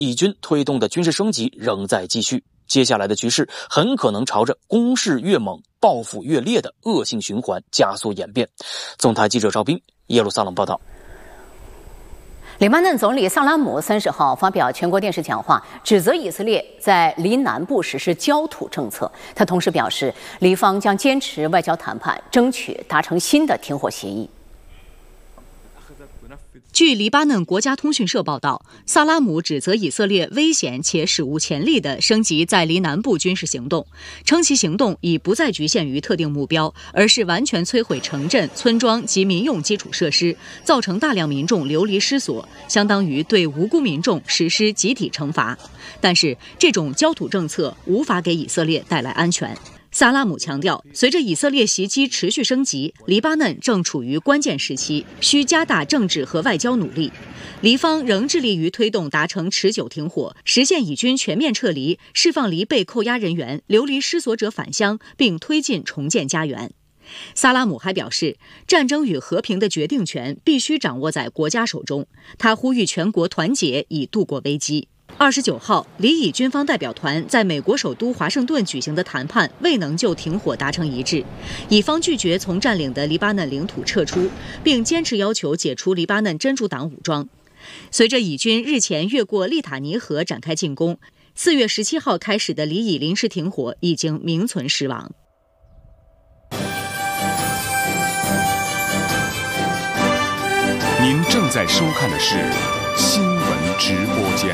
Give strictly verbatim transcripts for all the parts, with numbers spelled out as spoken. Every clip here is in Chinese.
以军推动的军事升级仍在继续，接下来的局势很可能朝着攻势越猛、报复越烈的恶性循环加速演变。总台记者赵斌，耶路撒冷报道。 黎巴嫩总理萨拉姆三十号发表全国电视讲话，指责以色列在黎南部实施焦土政策。他同时表示，黎方将坚持外交谈判，争取达成新的停火协议。 据黎巴嫩国家通讯社报道，萨拉姆指责以色列危险且史无前例地升级在黎南部军事行动，称其行动已不再局限于特定目标，而是完全摧毁城镇、村庄及民用基础设施，造成大量民众流离失所，相当于对无辜民众实施集体惩罚。但是，这种焦土政策无法给以色列带来安全。萨拉姆强调，随着以色列袭击持续升级，黎巴嫩正处于关键时期，需加大政治和外交努力。黎方仍致力于推动达成持久停火，实现以军全面撤离，释放黎被扣押人员、流离失所者返乡，并推进重建家园。萨拉姆还表示，战争与和平的决定权必须掌握在国家手中。他呼吁全国团结，以度过危机。二十九号，黎以军方代表团在美国首都华盛顿举行的谈判未能就停火达成一致，以方拒绝从占领的黎巴嫩领土撤出，并坚持要求解除黎巴嫩真主党武装。随着以军日前越过利塔尼河展开进攻，四月十七号开始的黎以临时停火已经名存实亡。 您正在收看的是新闻直播间。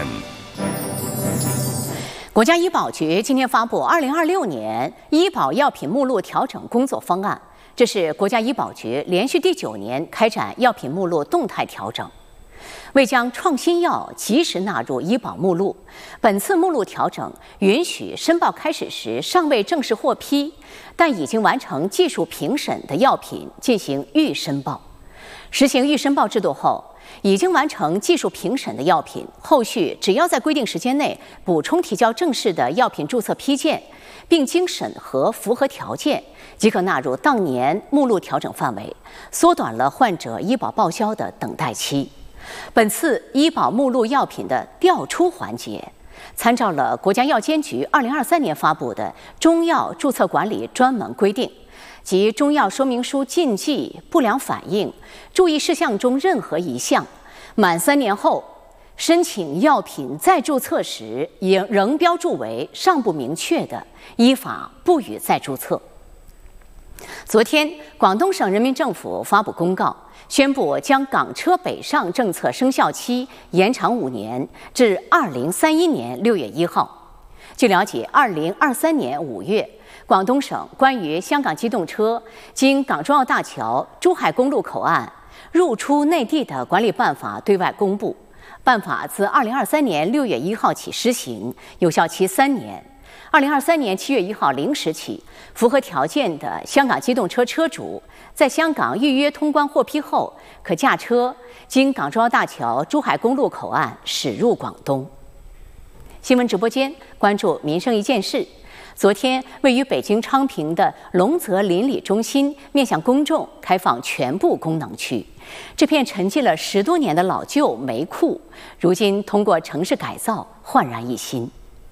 国家医保局今天发布二零二六年医保药品目录调整工作方案，这是国家医保局连续第九年开展药品目录动态调整。为将创新药及时纳入医保目录，本次目录调整允许申报开始时尚未正式获批，但已经完成技术评审的药品进行预申报。实行预申报制度后，已经完成技术评审的药品，后续只要在规定时间内补充提交正式的药品注册批件，并经审核符合条件，即可纳入当年目录调整范围，缩短了患者医保报销的等待期。本次医保目录药品的调出环节，参照了国家药监局二零二三年发布的《中药注册管理专门规定》及中药说明书禁忌、不良反应、注意事项中任何一项，满三年后申请药品再注册时，仍仍标注为尚不明确的，依法不予再注册。昨天，广东省人民政府发布公告，宣布将港车北上政策生效期延长五年，至二零三一年六月一号。据了解，二零二三年五月，广东省关于香港机动车经港珠澳大桥、珠海公路口岸入出内地的管理办法对外公布，办法自二零二三年六月一号起施行，有效期三年。二零二三年七月一号零时起，符合条件的香港机动车车主在香港预约通关获批后，可驾车经港珠澳大桥、珠海公路口岸驶入广东。新闻直播间关注民生一件事。昨天，位于北京昌平的龙泽邻里中心面向公众开放全部功能区。这片沉寂了十多年的老旧煤库，如今通过城市改造焕然一新。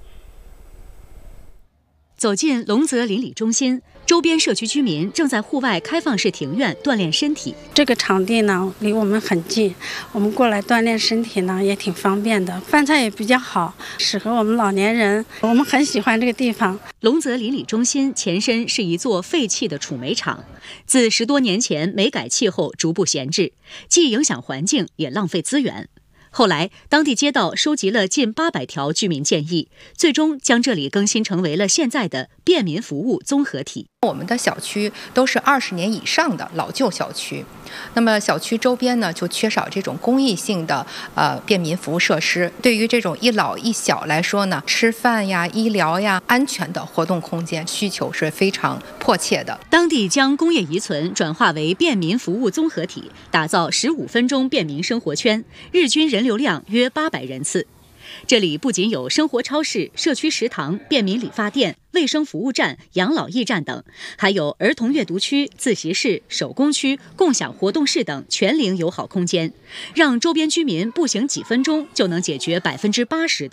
走进龙泽邻里中心，周边社区居民正在户外开放式庭院锻炼身体。 这个场地呢离我们很近，我们过来锻炼身体呢也挺方便的，饭菜也比较好，适合我们老年人，我们很喜欢这个地方。 龙泽邻里中心前身是一座废弃的储煤厂，自十多年前煤改气后逐步闲置，既影响环境也浪费资源。后来，当地街道收集了近八百条居民建议，最终将这里更新成为了现在的便民服务综合体。 我们的小区都是二十年以上的老旧小区，那么小区周边呢就缺少这种公益性的呃便民服务设施。对于这种一老一小来说呢，吃饭呀、医疗呀、安全的活动空间需求是非常迫切的。 当地将工业遗存转化为便民服务综合体，打造十五分钟便民生活圈，日均人流量约八百人次。这里不仅有生活超市、社区食堂、便民理发店、卫生服务站、养老驿站等，还有儿童阅读区、自习室、手工区、共享活动室等全龄友好空间，让周边居民步行几分钟就能解决百分之八十的